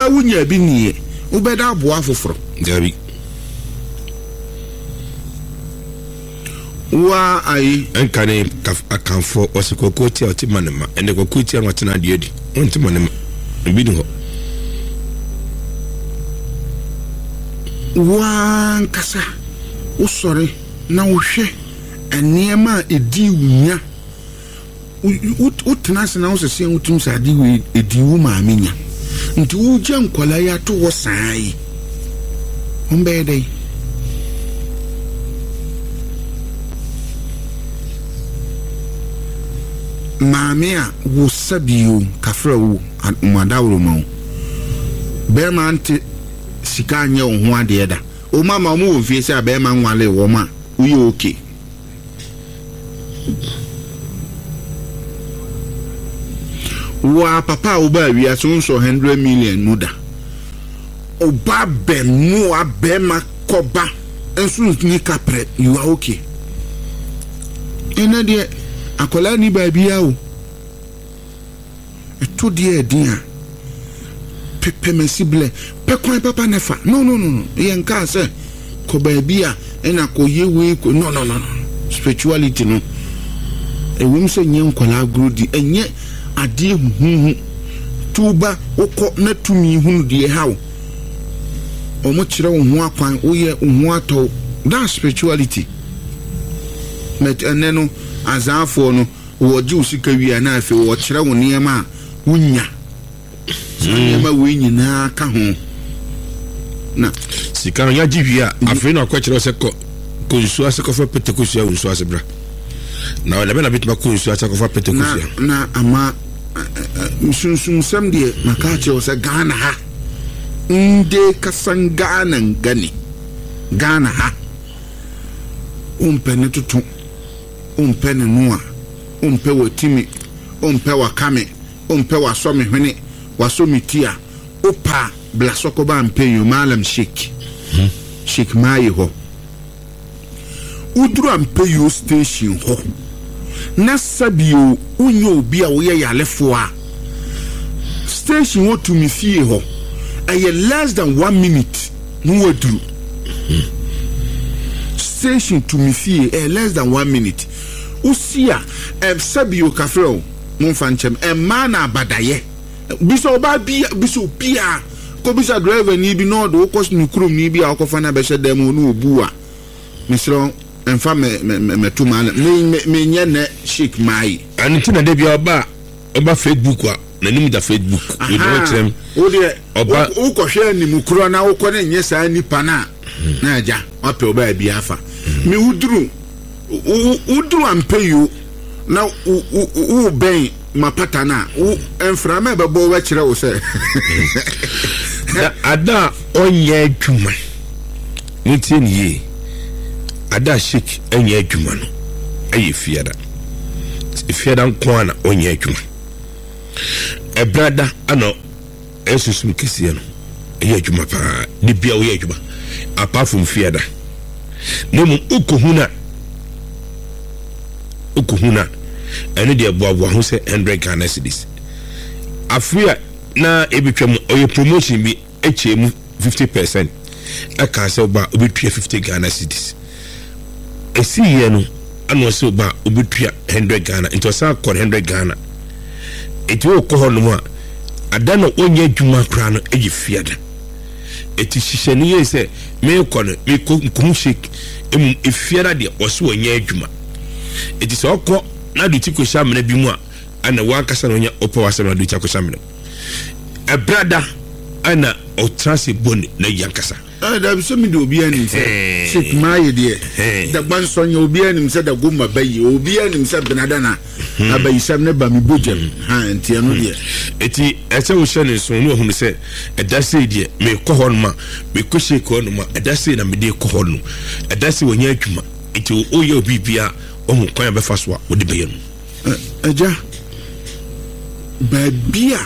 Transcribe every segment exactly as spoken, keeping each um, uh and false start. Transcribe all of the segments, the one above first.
koraa wunya bi nie ubeda aboa foforo Gabi wa ai enkane akanfo osikokoti oti manema ene kokoti anwatena de adi onti manema bi ni ho wa nkasa usore na wohwe eniema edi wunya utena se na wosese utum sadi we edi wu maamenya nti wo gye nkola ya to wo sai ombe dai maamia wo sabio kafra wo mwadawro ma be ma ante sika anya wo ho ade da o mama mo wo fie se be ma nwale wo ma uye okay wa papa uba wi aso so one hundred million muda oba be mu abe makoba enso ni kapre you are okay ina de akola ni ba bia o eto de edin pepe mesible pe kwan papa nefa no no no yen ka se ko ba bia ina ko yewe ko no no no spirituality no ewum se nyen kola grodi enye ade huhu tuba okọ na tumi hunu de hawo omo kire wo ho akwan wo ye wo ato that spirituality met eneno azafo no wo ji usika wi na afi wo kire wo niema wunya niema we nyina ka ho na sika no ya jivia afi no akwa kire se ko konsu asekofa petekosia unsu asebra na wala bena bitma konsu asekofa petekosia na na ama msunsun sam de makache o se Ghana ha inde kasan Ghana ngani Ghana ha umpe ne tutu umpe ne noa umpe watimi umpe wakame umpe wasomi hwene wasomi tia opa blasoko ba mpe yo malam sheik hmm. sheik mai ho udru ampe yo station ho na sabio unyo obi a wo ye yalefo a station wo to me fie ho aye less than one minute no wadru station to me fie eh less than one minute usia em sabio kafro mon fanchem em mana abadaye biso ba bia biso bia ko bisa driver ni bi no do ko snu krom ni bi a ko fa na be hye dem no obu a misro enfa me me me to man me me nye ne sheik mai anti na de bia oba oba Facebook a na nim da Facebook we do trem o de oba o ko hwe ni mu kro na o ko na nye sa ni pana na aja ope oba bia afa me uduru uduru ampeyo na u ben mapata na u enfra me bebo we kire wo se ada onye adwuma nti ni ada shik enye adwuma no ayi fiada fiada nko na onye adwuma e brada ano esusum kisia no ayi adwuma pa ni bia wo adwuma apart from fiada nemu ukohuna ukohuna ene de boaboa ho se one hundred Ghana cedis afia na ebitwam oye promotion bi echemu fifty percent aka se ba obetua fifty Ghana cedis esi ye no ano se ba obetua one hundred Ghana into sa one hundred Ghana eti o ko hono mu a ada no onye adwuma kra no egi fiada eti hihye ne ye se me ko no me ko nkum shake em efiada de oso onye adwuma eti se okọ na du ti ko shamene bi mu a ana wankasa no nya opa wasa na du ti ko shamene e brada ana o transi boni na yankasa ah da bi so mi do obi anim se shit mai de da ban sonyo obi anim se da goma bayi obi anim se benada na abayi sam ne ba mi bojem ha enti anu de eti ese wo hye so no hu se e da se de me ko hon ma me ko she ko no ma e da se na me de ko hon e da se wonya adwuma eti o ye obi bia o mu kwan be fa so a wo de be yenu aja ba bia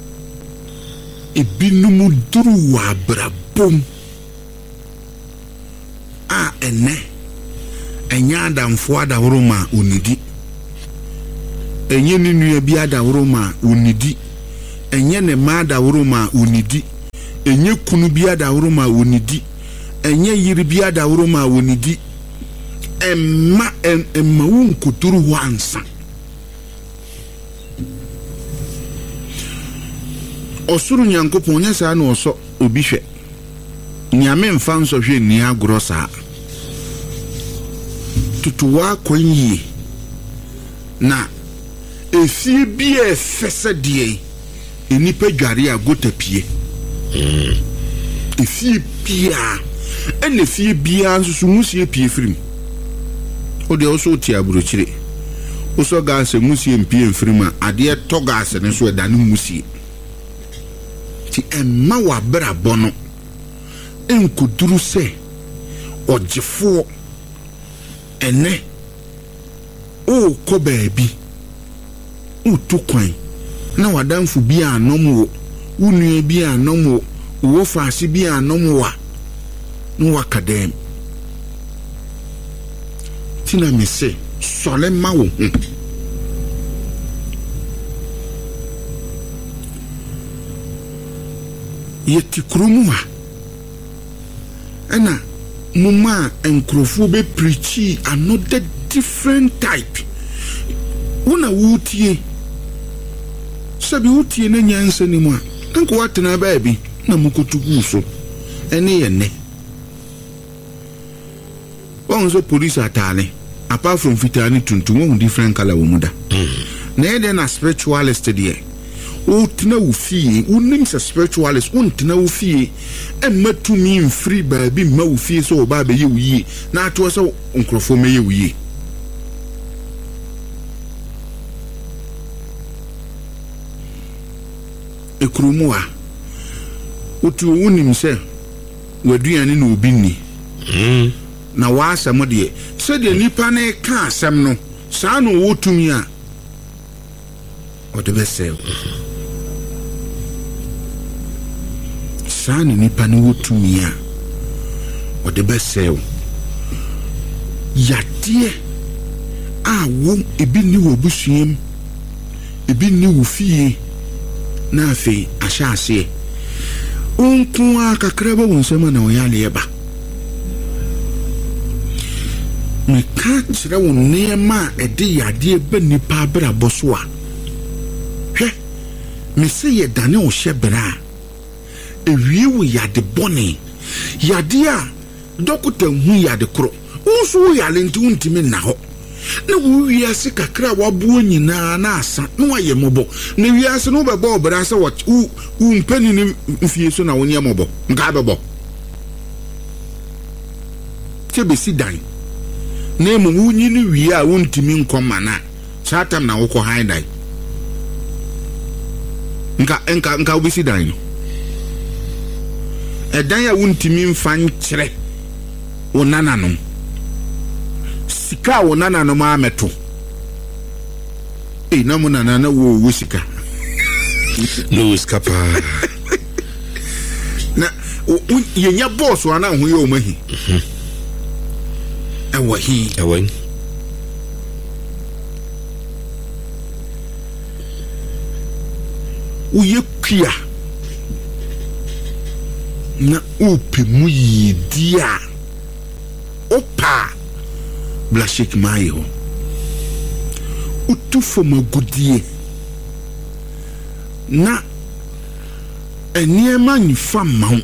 ebinumu duru wa brabom a ene enya adamfo adaworo ma onidi enye ninu ya bi adaworo ma onidi enye ne ma adaworo ma onidi enye kunu bia da woro ma wonidi enye yiri bia da woro ma wonidi emma emma won kuturu wansa osuru nyankopon nya sa na oso obi hwe nyame mfa nso hwe ni agoro sa tutuwa kwenyi na efie bi efese die enipa dware agotapie mm. efie bia ene efie bia nsusu musie pie firim ode oso ti aburochire oso gas musie mpie mfirima ade to gas ne so eda ne musie ti emma wa bra bono enkuduru se ogifo ene o ko baabi o to kwan na wadanfu bi anom wo wunu bi anom wo wo faase bi anom wa no wakadem tina me se sole ma wo hu yeti krumu ha ena muma enkrofo be preachi another different type una wutie sabi wutie na nyansa ni mu a nko watena baabi na mukotugu so ene ye ne onzo police atale apart from fitani tuntum won different color wo muda na ede na spiritualist there o tena wo fie unim sa spiritualist on tena wo fie emmatu mi mfiri baabi ma wo fie so oba be ye wo yi na ato so nkrofo me ye wo yi ekrumu a otu wonim se waduane na obi ni mm na waasam de se de nipa na ka asam no saa no wotumi a odebe se saa ni nipa na wotumi a odebe se yade a wo ebi ni wo busuem ebi ni wo fie na afi ahyase unku akakraba wonsema na oyale eba me ka kire won nema ede yade ba nipa bra boso a hwe me se ye dane o hyebra ewie wo yade bone yade a dokota hu yade kro unso yale nti untimi na ho na wo wiase kakra wabuo nyina na asa na waye mobo na wiase no be bo bra se wo u mpani ni mfie so na wonye mobo nka bebo tebe si dan na mu wunyi ni wi a wontimi nkoma na satam na woko han dan nka nka nka obi si dan no edan ya wontimi mfa nkyere wonana no sika wonana no ma meto eh na munana na wo wo sika no skapa na yenya boss wana ho ye o mahi ewa hi ewa uye kia na upe mu yidia opa blashik mayo utufo magudie na eniema nyifa mawo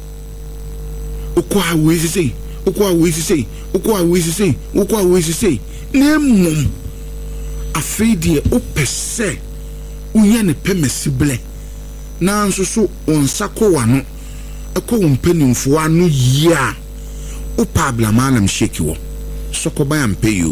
okwa wesisi okwa wesisi okwa wesisi okwa wesisi na mum afedie opese unya ne pemesible na nsoso onsako wano eko wompanimfo anu yia opa blamalam sheki wo sokoba ampeyo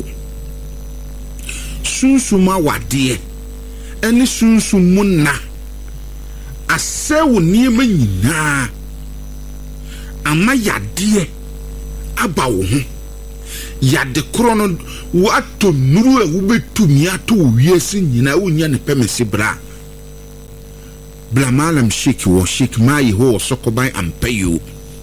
sunsuma wade eni sunsumuna asewo niema nyina ama yade aba wo ho yade krono wato nuru a wobetumi ato wiese nyina wonya ne pemesi bra blamalam sheki wo sheki mai ho sokoba ampeyo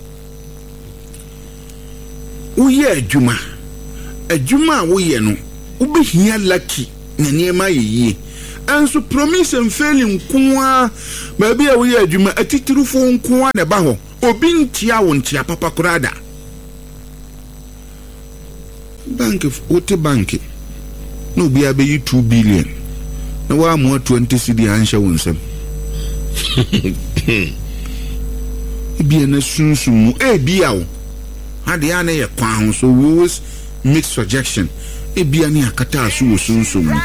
uye adwuma adwuma wo ye no ubehia lucky na niema yeye enso promise and failing kwa baby a we adwuma atitirufo nko na ba ho obi ntia wo ntia papa kurada bank wote bank no bi abeyi two billion na wa mo twenty cedi ansha wonsam bi na sunsumu e bia wo ade ya na ye kwan so we always make suggestion e bia ni akata aso wo sunsumu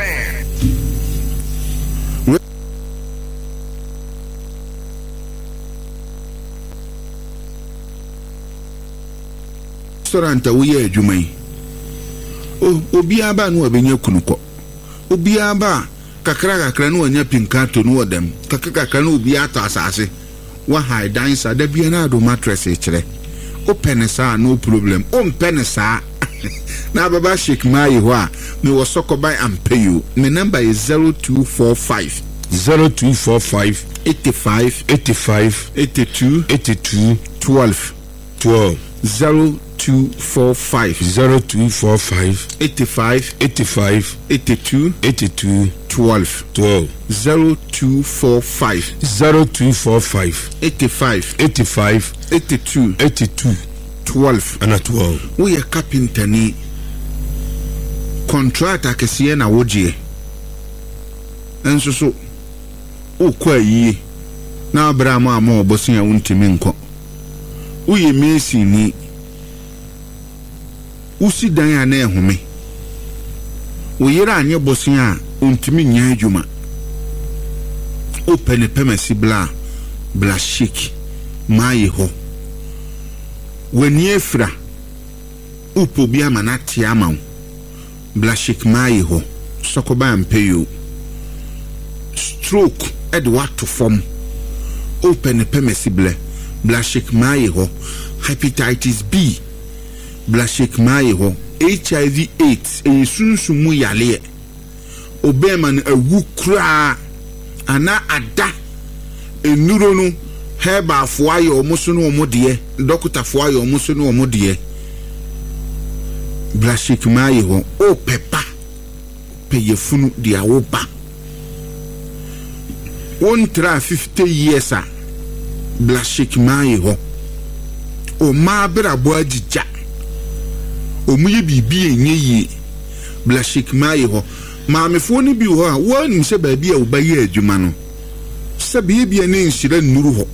restaurant a we adwuma yi o obi aba no abenya kunuko obi aba kakra kakra no anya pinkato no odam kakra kakra no obi ata asase wa high dancer da bia na do mattress e kire o penisa no problem o penisa na baba shake mai ho a me wo sokobai and pay you my number is zero two four five zero two four five eighty-five eighty-five eighty-two eighty-two twelve twelve zero two four five zero two four five eighty-five eighty-five eighty-two eighty-two twelve twelve zero two four five zero two four five eighty-five eighty-five eighty-two eighty-two twelve and twelve. We are carpenter ni contract akesiye na wogie enso so o kwa yi na abraham ama obosin ya wuntimi nko uye mesi ni usi dan ya na ehome uyira anye bosin a untimi nya adwuma open pemesi bla bla shiki mai ho weni efra upo bia manati ama bla shiki mai ho sokoba ampeyo stroke ed what to form open pemesi bla bla shiki mai ho hepatitis B bla shiki mai ho H I V AIDS e sunsumu yale obema na awu kra ana ada enuro no heba afo aye omuso no omode doctor fo aye omuso no omode bla shiki mai ho o pepa peyefunu dia wo ba one tra fifty years a bla shiki mai ho o ma bra bo agija omuye bibi enye yi bla shiki mai ho maamefo ni bi ho a wonim se ba bi a obaye adwuma no se bi bi ne nhire nnuru ho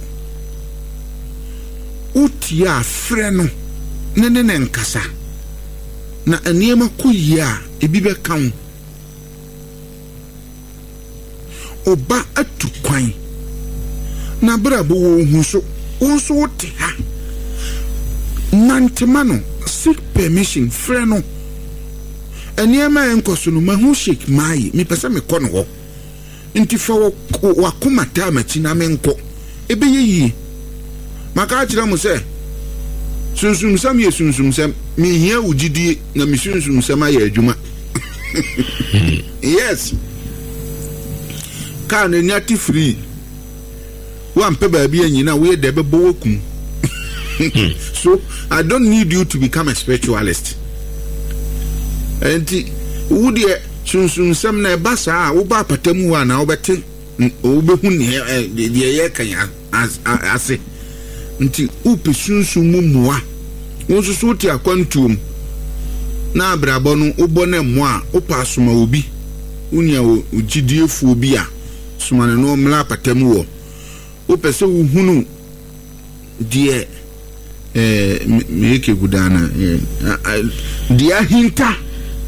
utia afre no ne ne ne nkasa na aniema koyi a ebi be kan oba atu kwan na brabo wo hu so wo so wote ha nantemano seek permission frɛ no aniema enkoso no mahu shake mai me pesa me kɔ no ho nti fa wa komata machi na me nkɔ ebe yeyi maka akira mo sɛ sunsum sam ye sunsum sam me hia ugidie na me sunsum sam aye adwuma yes ka na nyati free wan pe ba bia nyina we de bebo wakum so I don't need you to become a spiritualist enti wo de sunsum sam na ba saa wo ba patamu wa na wo bete wo be hu ne de ye kan ase nti upe sunsum muwa wo so so ti akwantum na abrabo no ubo na mo a upa asoma obi unya ugidiefu obi a sumane no mla patamu wo upese wo hunu die eh meke gudana dia hinta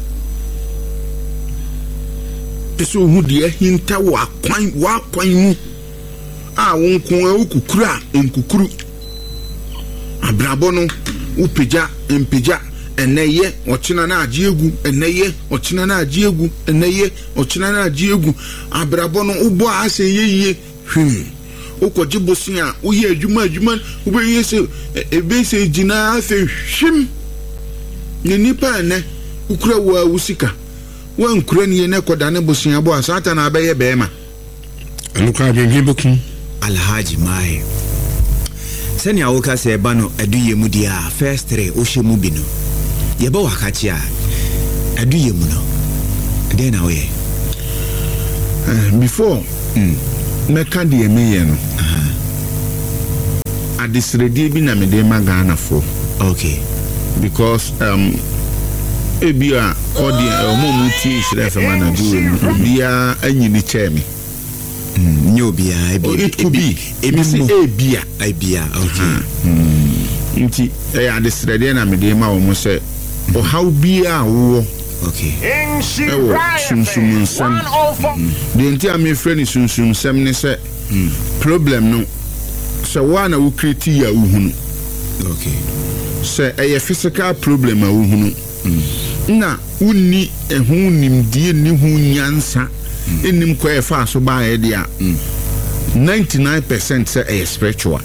pese wo hu dia hinta wa kwan wa kwan mu a wonkon a ukukura enkukuru abrabo no upeja empeja eneye ochina na ajiegu eneye ochina na ajiegu eneye ochina na ajiegu abrabo no ubo ase yeye hwim ukoji bosia uye adwuma adwuma ube yese ebe se jina ase hwim ni nipa ne ukura wa usika wan kura ni ne koda ne bosia bo asata na abaye bema anuka genge bokum Alhaji Mai sani awoka se ba no aduye mu dia first three o shemu bi no ye ba wakachi a aduye mu no de na we uh, before mm. meka de meye no adisredi bi na me de magana for okay because um ebia odi omo muti sire fa mana duro bia anyi ni chemi nyo bia it could be emisi ebia ebia okay nti e adisredi na me de ma wo mo se o how bia wo okay ewo sunsum nsam de nti am friend sunsum nsam ne se problem no se wa na wo create ya uhunu okay se e physical problem a uhunu na unni ehu nimdie ni hu nyansa enim ko e fa so ba e dia ninety-nine percent say e spiritual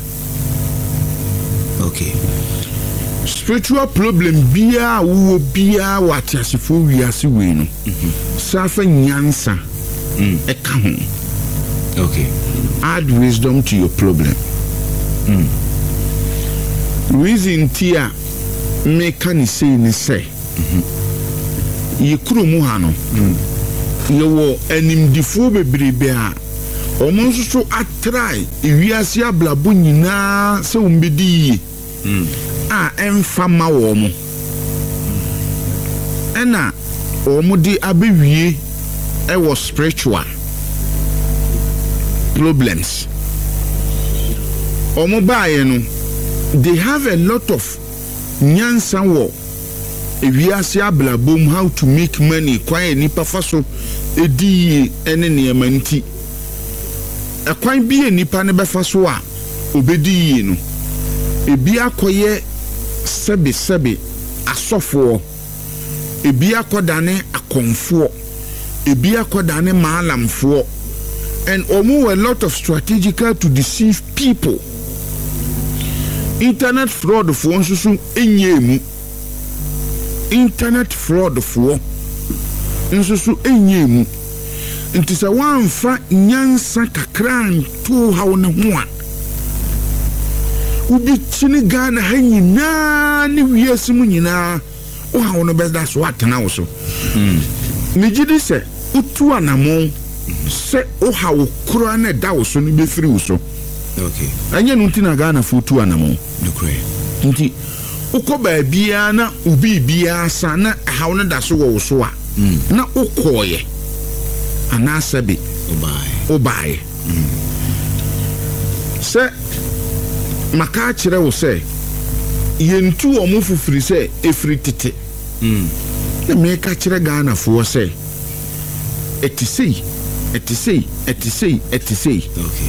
okay spiritual problem bia wo bia what asifo wiase we no safa nyansa e ka ho okay add wisdom to your problem mm. reason tia me can say ni say ye kuro mu ha no ye wo animdifo bebrebe a omo nso so atrai ewiase ablabo nyina se umbedi mm. a emfa ma wo mo ena omo di abewie e was spiritual problems omo baaye no they have a lot of nyansa wo ewiase ablabom how to make money kwan nipa faso edi ene ne manti ekwan bi nipa ne befa so a obedi no ebi akoye sebe sebe asofo ebi akodane akonfo ebi akodane maalamfo and omo a lot of strategical to deceive people. Internet fraud for nsusu enyemu internet fraud for nsusu enyemu nti se wanfa nyansa kakran to hawo ne ho a ubi chini Ghana ha nyina ne wiase mu nyina o hawo no best that's what na wo so mm megidi se utu anamo se o hawo kura na da wo so no be free wo so okay anya no ntina Ghana futu anamo nokre nti ukoba bia na ubi bia sa na hawo no da so wo so a na ukoye anasabe obaye obaye se maka kire wo se yentu omo fufiri se efiri tete mm na me ka kire Ghana fo se etisei etisei etisei etisei okay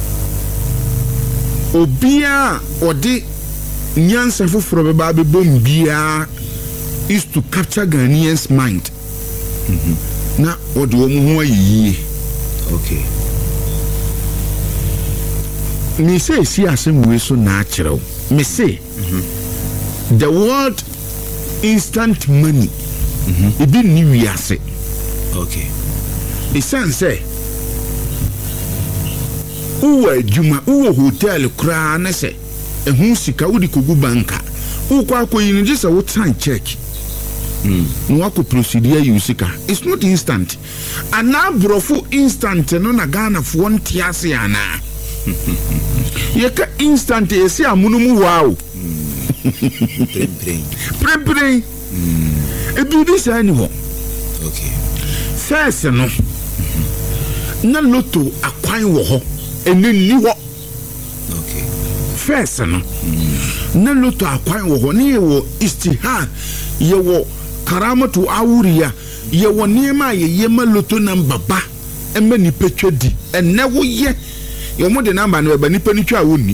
obia odi nyansa fufuro be ba be bom bia is to capture Ghanaians mind mhm na odi omo ho ayi okay me say si asem we so na akireo me say mm-hmm. the word instant money mhm e bi ni wiase okay e san say uwa adwuma uwa hotel kura na say ehun sika udi kogu banka ukwa akoyi ni just a what time check mm no wako procedure you sika it's not instant ana brofo instant no na Ghana fo ntiase ana yeka instant esi amunumu wow prem prem prem prem mm e bi dis ani ho okay first no na loto akwan wo ho eni ni ho okay first no na loto akwan wo ho ne wo istihad ye wo karamatu awuriya ye wo niema ye ye ma loto number ba ema ni petwadi ene wo ye ye mo de number no ba ni panitwa wonni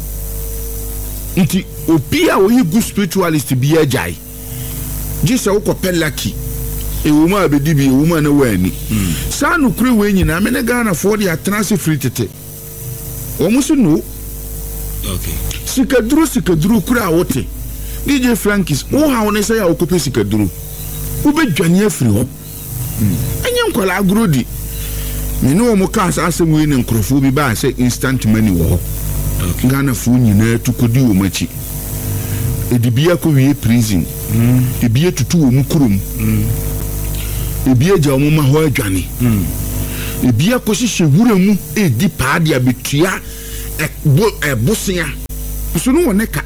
nti obi a wo yi good spiritualist bi ajai jisa wo ko pelaki e wo ma abedi bi wo ma na wani sa no kure we nyina me ne Ghana for the atranse free tete o musu no okay sikaduru sikaduru kura wote D J Frankis wo ha woni say ya okope sikaduru wo be dwane afiri ho enye nkwala agrodi me no mo ka asem we ne nkrofo bi ba say instant money wo ho okay Ghana fu nyina tukodi wo machi edibia ko wie prison mm ebia tutu wo mu kurom mm ebia ja wo ma ho adwane mm ebia kosihye wura mu edi paade abetua ebo ebosia so no wone ka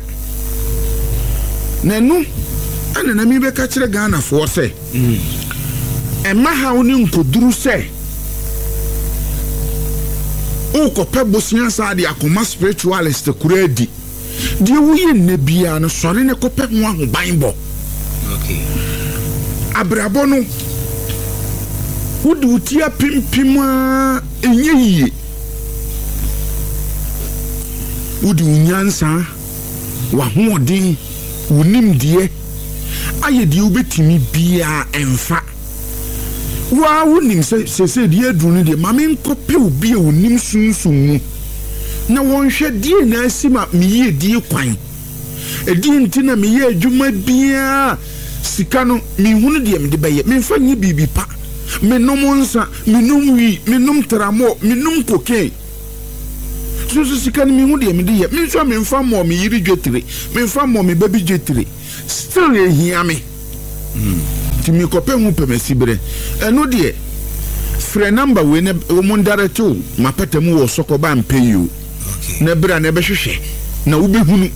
na no ana na mi be ka kire Ghana fo se mm ema ha oni nkoduru se o ko pe bosia sa de akoma spiritualist kuradi de wo ye ne bia no sore ne ko pe ho ahoban bo okay abrabo no wudu tia pimpima enyeyi wudu nyansa wa hoodin wonim die aye die obetimi bia emfa wa wonim se se die adunu de mame nkope obi e wonim sunsun na wonhwe die na asima miye die kwan edi ntina miye adwuma bia sika no mi hunu de me de beye memfa nyi bibi pa me nomonsa me nomwi me nom tramo me nom cocaine so so sika no mi hunu de me de ye me so memfa mo me yiri dwetire memfa mo me baby dwetire still ye hia me mm mi kope hu pemesibre eno de frɛ number we ne mo direct o mapata mu wo sokoba mpe you okay na bra na be hwehwe na wo behunu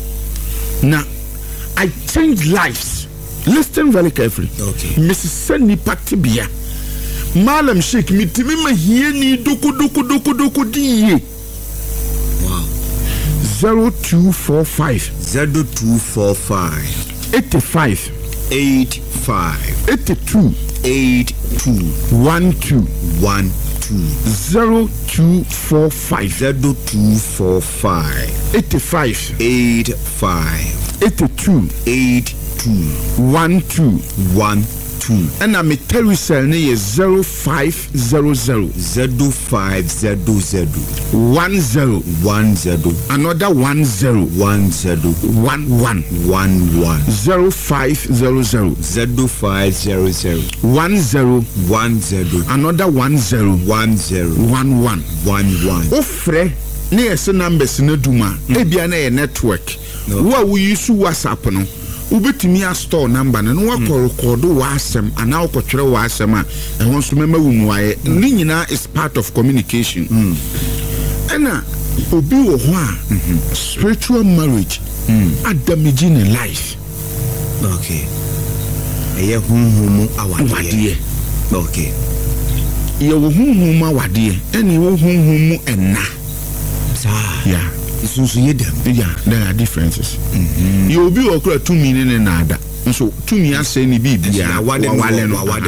na I change lives. Listen very carefully. Okay. Missus Sani Patibia Malam Sheikh mitimi mahieni doko doko doko doko diye. Wow. zero two four five zero two four five eighty-five eighty-five eighty-two eighty-two one two one two zero two four five zero two four five eighty-five eighty-five eighty-two eighty-two one two one two and I'm a terrorist near zero five zero zero zero five zero zero one zero one zero another one zero one zero one one one one zero five zero zero zero five zero zero one zero one zero another one zero one zero one one one one. Ofre ne ese numbers na duma ebia na network wo we use WhatsApp no ubetimi a store number na no wakọ record wa asem ana wakọtwere wa asem a ehon so mema wunu waye ni nyina is part of communication mm. Ena obi wo ho a spiritual marriage mm. adamage in life. Okay. Eye hunhum awade. Okay. Ye wo hunhum awade eni wo hunhum enna. Sa. Yeah. Isusu yedem. Yeah, there are differences. Mhm. You obi wo kura two million na ada. So two million ase ni bibia wale no wale.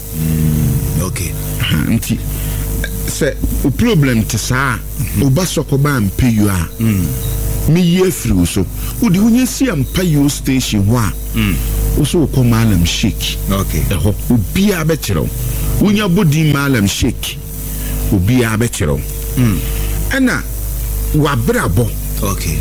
Okay. Nti se o problem te sa oba sokoba mpe you a. Mm. Me ye free so. Udi unye si ampa you station ho a. Mm. Oso ko Malam Sheikh. Okay. Eho obi a be kiro. Unya bodi Malam Sheikh. Obi a be kiro. Mm. Ena wabrabo. Okay.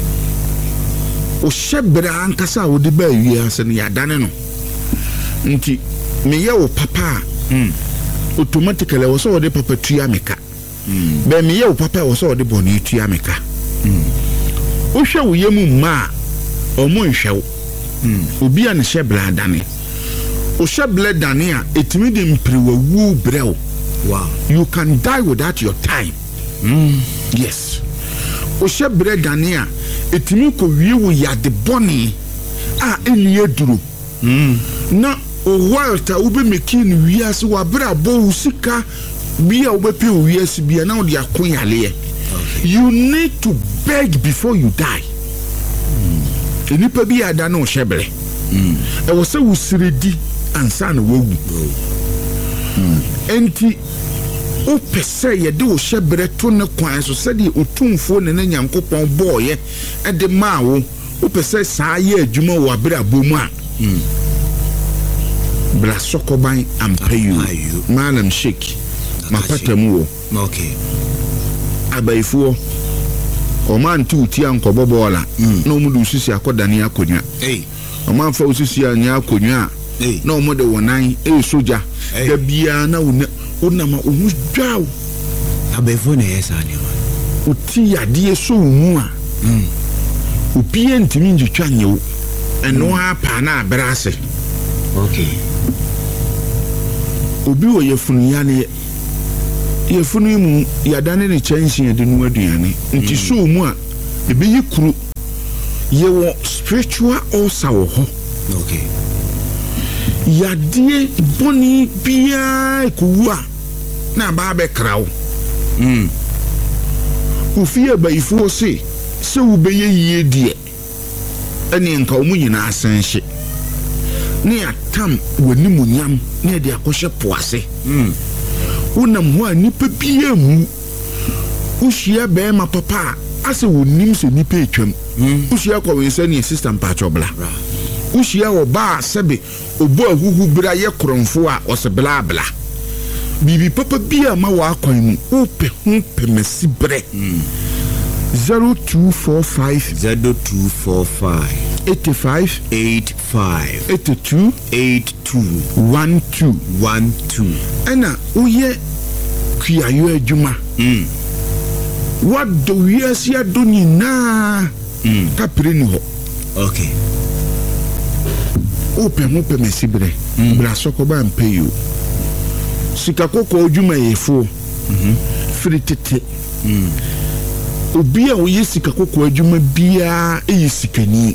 O shebra ankasa wo de ba wiase no yadane no. Nti me ye wo papa. Mm. Automatically wo so wo de papa tua meka. Mm. Be me ye wo papa wo so wo de boni tua meka. Mm. O hwe wo yemu ma o mo nhwe wo. Mm. Obi a ne shebra dane. O shebra dane a etimi de mpriwawu brew. Wow. You can die without your time. Mm. Yes. O shebra dane a etimi ko wie wo yade boni a eni eduru. Mm. Na o walta ube mekin wiase wa bra bo sika bia obepe wiase bia na o de akonyale. You need to beg before you die. Mm. Enipa bia da na o shebre. Mm. E wo se wo siredi ansa na wogu. Mm. Enti o pese ye de o shebre to ne kwan so se de otumfo ne ne nyankopon boye e de ma wo o pese saa ye adwuma wo abra bomu a. Mm. Bla sokoban ampe you Malam Sheikh mapata mu wo. Okay. Abaifuo o man tu ti ankobo bola na o mu du sisi akodane akonwa. Eh. O man fa osisi anya akonwa na o mu de wonan e soja da bia na o na ma o mu dwaw. Abaifuo na yesa ne o ti ade so mu a. Mm. O pie ntimi njitwa nyewo eno apa na abrase. Okay. Obi wo yefunu ya ne yɛfunu mu yɛdane ne kyɛnse yɛde no aduane nti so mu a ebeyi kuru yɛwɔ spiritual ulcer wɔ hɔ okay yɛadeɛ bɔne biara kuwu a na ba bɛkra wo mm ofie abayifoɔ se sɛ wobɛyɛ yie deɛ ɛne nka wo mu nyinaa asenhye ne atam w'animuonyam ne yɛde akɔhyɛ poase mm wonam ho a nipa biara mu wohyia bɛrima papa a asɛ wonim sɛ nipa etwam wohyia kɔwe sɛ ne sister mpatwɔbla wohyia wɔ ba a sɛbe obo ahuhu bra yɛ korɔmfo a ɔsɛ bla bla bibi papa biara ma wɔ akwan mu wopɛ ho pɛmɛsi brɛ zero two four five zero two four five eighty-five eighty-five eighty-two eighty-two one two one two ɛna woyɛ kuayɔ adwuma mm wadɔ wiase adɔ nyinaa mm kapere ni hɔ okay wopɛ ho pɛmɛsi brɛ bra sɔkɔba mpɛ yi o sika kɔkɔɔ adwuma yɛfoɔ firi tete obi a woyɛ sika kɔkɔɔ adwuma biara ɛyɛ sikani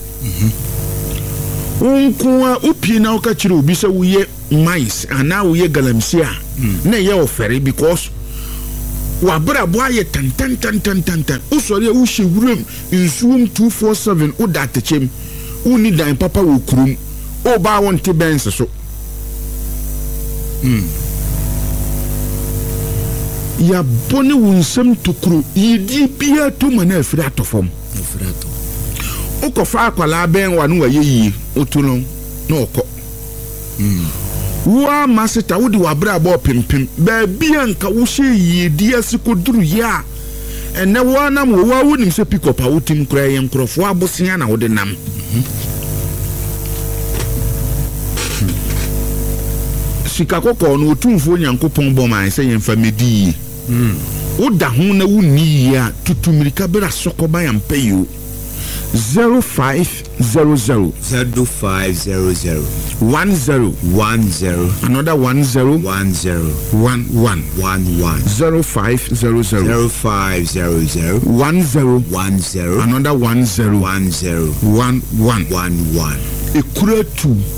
wonko a opie na woka kyerɛ obi sɛ woyɛ mais anaa woyɛ galamsi a na ɛyɛ ɔfɛre because wabrabɔ ayɛ tantantantantantan wosɔre a wohyɛ wuram nsuom two forty-seven woda atakyɛm wonni dan papa wɔ kurom wobaa wonte bɛnse so yabone wo nsɛm tokuro yedi bia to mana afiri atofom afiri ato okofa akwala bɛn wa no waye yi otuno na okɔ mm wa maseta wodi wabra bɔ pimpim ba bia nka wo hye yedi asikoduru ya ene wa nam wo wa wonim se pick up a wotim kura ye nkrofo abosia na wode nam sika kokɔ no otumfo nyankopɔn bɔ man sɛ yɛmfa medi mm woda ho na wonni ya tutumirika bera sɔkɔba yampa yo zero five zero zero zero five zero zero one zero one zero another one zero one zero one one one one zero five zero zero zero five zero zero one zero one zero another one zero one zero one one one one ekura tu